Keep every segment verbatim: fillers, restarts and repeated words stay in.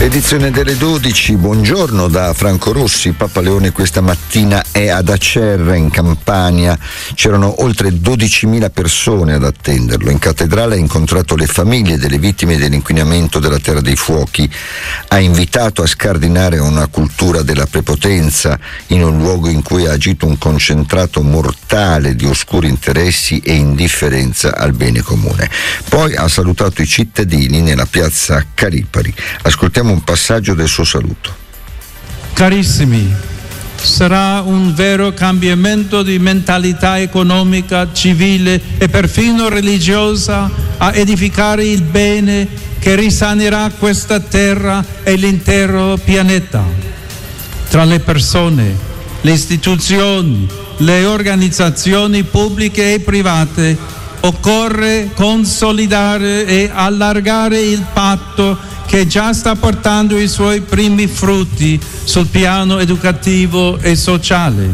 L'edizione delle dodici, buongiorno da Franco Rossi. Papa Leone questa mattina è ad Acerra in Campania, c'erano oltre dodicimila persone ad attenderlo. In cattedrale ha incontrato le famiglie delle vittime dell'inquinamento della Terra dei Fuochi, ha invitato a scardinare una cultura della prepotenza in un luogo in cui ha agito un concentrato mortale di oscuri interessi e indifferenza al bene comune. Poi ha salutato i cittadini nella piazza Caripari. Ascoltiamo un passaggio del suo saluto. Carissimi, sarà un vero cambiamento di mentalità economica, civile e perfino religiosa a edificare il bene che risanerà questa terra e l'intero pianeta. Tra le persone, le istituzioni, le organizzazioni pubbliche e private occorre consolidare e allargare il patto che già sta portando i suoi primi frutti sul piano educativo e sociale.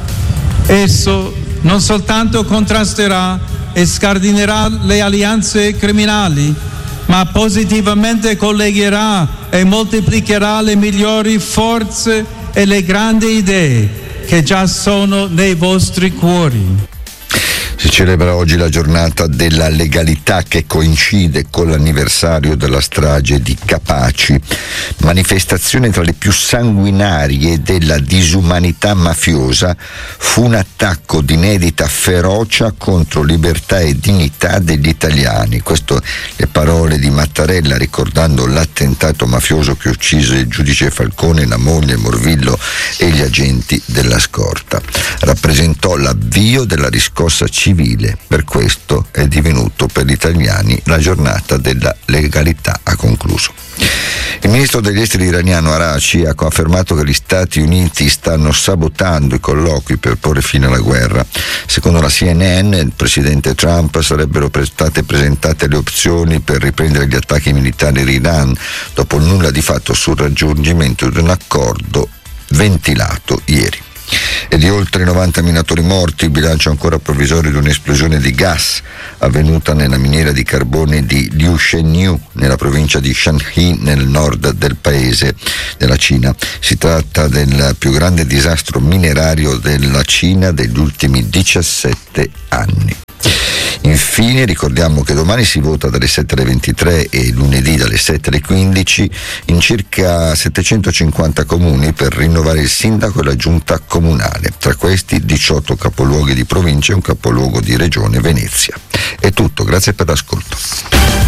Esso non soltanto contrasterà e scardinerà le alleanze criminali, ma positivamente collegherà e moltiplicherà le migliori forze e le grandi idee che già sono nei vostri cuori. Si celebra oggi la giornata della legalità, che coincide con l'anniversario della strage di Capaci, manifestazione tra le più sanguinarie della disumanità mafiosa. Fu un attacco di inedita ferocia contro libertà e dignità degli italiani. Queste le parole di Mattarella ricordando l'attentato mafioso che uccise il giudice Falcone, la moglie Morvillo e gli agenti della scorta. Rappresentò l'avvio della riscossa civile. Per questo è divenuto per gli italiani la giornata della legalità, ha concluso. Il ministro degli esteri iraniano Araghchi ha confermato che gli Stati Uniti stanno sabotando i colloqui per porre fine alla guerra. Secondo la C N N, il presidente Trump, sarebbero state presentate le opzioni per riprendere gli attacchi militari in Iran dopo il nulla di fatto sul raggiungimento di un accordo ventilato ieri. E di oltre novanta minatori morti, il bilancio ancora provvisorio di un'esplosione di gas avvenuta nella miniera di carbone di Liu Shenyu nella provincia di Shanxi nel nord del paese della Cina. Si tratta del più grande disastro minerario della Cina degli ultimi diciassette anni. Infine ricordiamo che domani si vota dalle sette alle ventitré e lunedì dalle sette alle quindici in circa settecentocinquanta comuni per rinnovare il sindaco e la giunta comunale. Tra questi diciotto capoluoghi di provincia e un capoluogo di regione, Venezia. È tutto, grazie per l'ascolto.